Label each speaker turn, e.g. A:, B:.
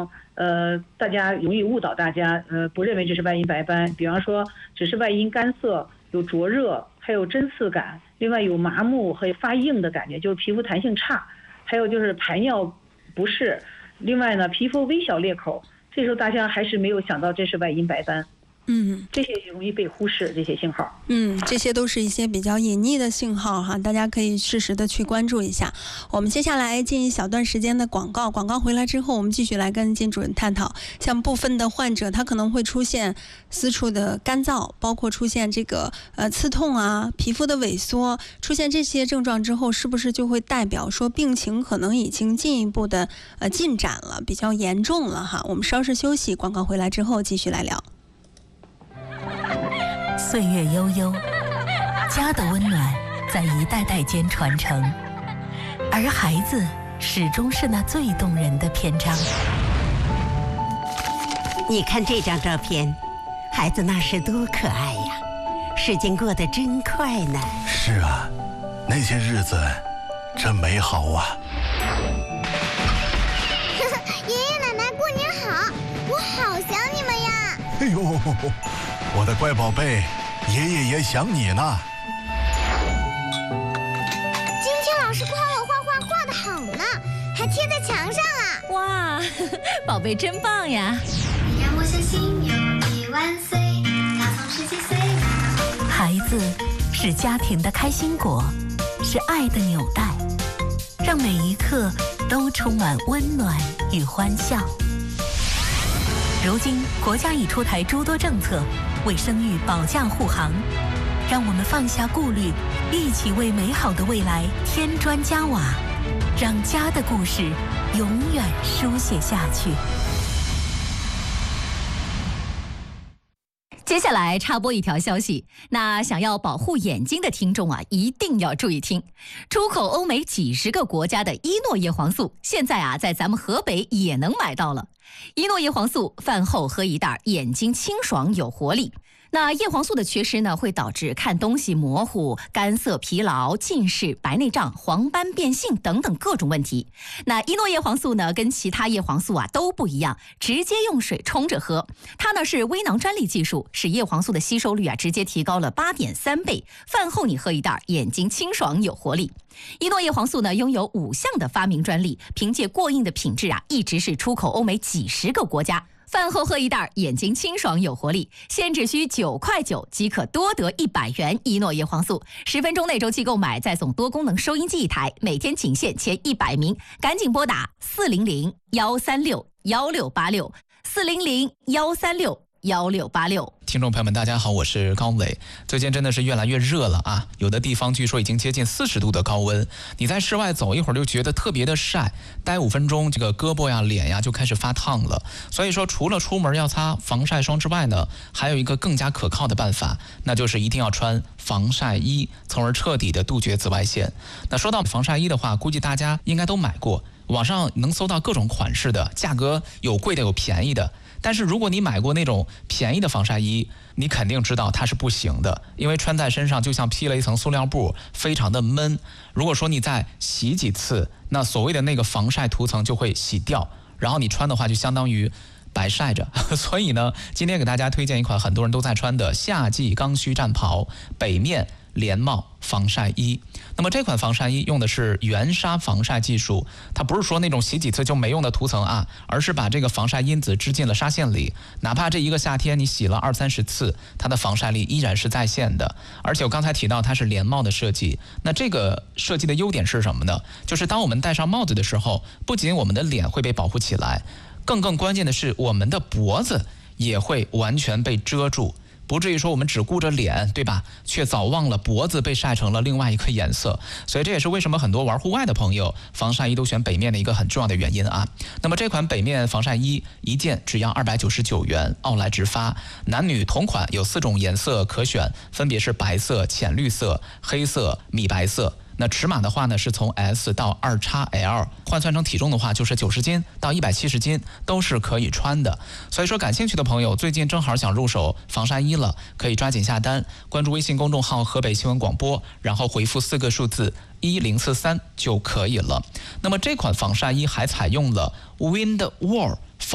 A: 种大家容易误导大家，不认为这是外阴白斑。比方说，只是外阴干涩，有灼热，还有针刺感，另外有麻木和发硬的感觉，就是皮肤弹性差，还有就是排尿不适，另外呢，皮肤微小裂口，这时候大家还是没有想到这是外阴白斑。这些容易被忽视，这些信号。
B: 这些都是一些比较隐匿的信号哈，大家可以适时的去关注一下。我们接下来进一小段时间的广告，广告回来之后，我们继续来跟金主任探讨，像部分的患者他可能会出现私处的干燥，包括出现这个刺痛啊、皮肤的萎缩，出现这些症状之后，是不是就会代表说病情可能已经进一步的进展了，比较严重了哈？我们稍事休息，广告回来之后继续来聊。
C: 岁月悠悠，家的温暖在一代代间传承，而孩子始终是那最动人的篇章。
D: 你看这张照片，孩子那时多可爱呀，时间过得真快呢。
E: 是啊，那些日子真美好啊。
F: 爷爷奶奶过年好，我好想你们呀。
E: 哎呦，我的乖宝贝，爷爷也想你呢。
F: 今天老师夸我画画画得好呢，还贴在墙上啊！
G: 哇，宝贝真棒呀！
H: 你让我相信有你万岁，他从17岁。
C: 孩子是家庭的开心果，是爱的纽带，让每一刻都充满温暖与欢笑。如今国家已出台诸多政策，为生育保驾护航，让我们放下顾虑，一起为美好的未来添砖加瓦，让家的故事永远书写下去。
G: 接下来插播一条消息，那想要保护眼睛的听众啊，一定要注意听。出口欧美几十个国家的伊诺叶黄素，现在啊，在咱们河北也能买到了。伊诺叶黄素饭后喝一袋，眼睛清爽有活力。那叶黄素的缺失呢，会导致看东西模糊、干涩、疲劳、近视、白内障、黄斑变性等等各种问题。那伊诺叶黄素呢，跟其他叶黄素啊都不一样，直接用水冲着喝。它呢是微囊专利技术，使叶黄素的吸收率啊直接提高了8.3倍。饭后你喝一袋，眼睛清爽有活力。伊诺叶黄素呢拥有5项的发明专利，凭借过硬的品质啊，一直是出口欧美几十个国家。饭后喝一袋，眼睛清爽有活力，现只需9.9块即可多得100元伊诺叶黄素。10分钟内周期购买，再送多功能收音机1台，每天仅限前100名，赶紧拨打400-136-1686，400-136-1686。
I: 听众朋友们大家好，我是高磊。最近真的是越来越热了啊，有的地方据说已经接近40度的高温，你在室外走一会儿就觉得特别的晒，待5分钟这个胳膊呀脸呀就开始发烫了。所以说除了出门要擦防晒霜之外呢，还有一个更加可靠的办法，那就是一定要穿防晒衣，从而彻底的杜绝紫外线。那说到防晒衣的话，估计大家应该都买过，网上能搜到各种款式的，价格有贵的有便宜的。但是如果你买过那种便宜的防晒衣，你肯定知道它是不行的，因为穿在身上就像披了一层塑料布，非常的闷。如果说你再洗几次，那所谓的那个防晒涂层就会洗掉，然后你穿的话就相当于白晒着。所以呢，今天给大家推荐一款很多人都在穿的夏季刚需战袍北面连帽防晒衣。那么这款防晒衣用的是原纱防晒技术，它不是说那种洗几次就没用的涂层啊，而是把这个防晒因子织进了纱线里，哪怕这一个夏天你洗了20-30次，它的防晒力依然是在线的。而且我刚才提到它是连帽的设计，那这个设计的优点是什么呢？就是当我们戴上帽子的时候，不仅我们的脸会被保护起来，更关键的是我们的脖子也会完全被遮住，不至于说我们只顾着脸，对吧？却早忘了脖子被晒成了另外一个颜色。所以这也是为什么很多玩户外的朋友防晒衣都选北面的一个很重要的原因啊。那么这款北面防晒衣一件只要299元，奥莱直发，男女同款，有4种颜色可选，分别是白色、浅绿色、黑色、米白色。那尺码的话呢，是从 S 到2XL， 换算成体重的话就是90斤到170斤都是可以穿的。所以说感兴趣的朋友最近正好想入手防晒衣了，可以抓紧下单，关注微信公众号河北新闻广播，然后回复4个数字1043就可以了。那么这款防晒衣还采用了 Windwall